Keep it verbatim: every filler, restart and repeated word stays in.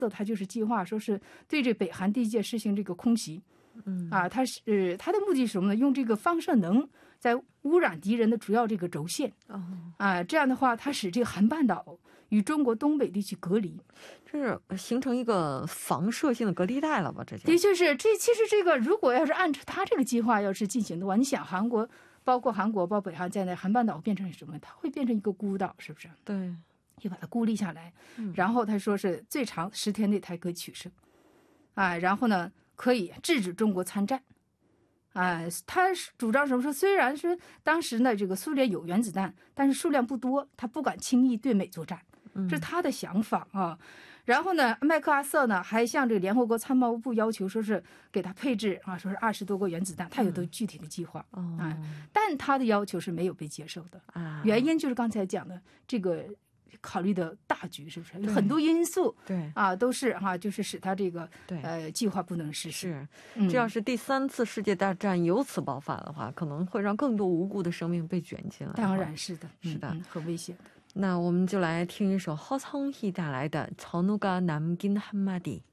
他就是计划说是对这北韩地界实行这个空袭。嗯啊，他是、呃、他的目的是什么呢？用这个放射能在污染敌人的主要这个轴线。哦啊，这样的话，它使这个韩半岛与中国东北地区隔离， 这是形成一个防射性的隔离带了吧？这的确是，这其实这个如果要是按照他这个计划要是进行的话，你想韩国包括韩国包括北韩在内，韩半岛变成什么？它会变成一个孤岛，是不是？ 对， 就把它孤立下来。嗯、然后他说是最长十天内才可以取胜，啊，然后呢可以制止中国参战。啊，他主张什么说？虽然是当时呢，这个苏联有原子弹，但是数量不多，他不敢轻易对美作战，这是他的想法啊。然后呢，麦克阿瑟呢还向这个联合国参谋部要求，说是给他配置啊，说是二十多个原子弹，他有的具体的计划啊，但他的要求是没有被接受的啊。原因就是刚才讲的这个。考虑的大局是不是有很多因素？对啊，都是哈、啊，就是使他这个呃计划不能实施。 是，这要是第三次世界大战由此爆发的话，可能会让更多无辜的生命被卷进来。 当然是的， 是的， 嗯、很危险的。 那我们就来听一首허성희带来的《전우가 남긴 한마디》。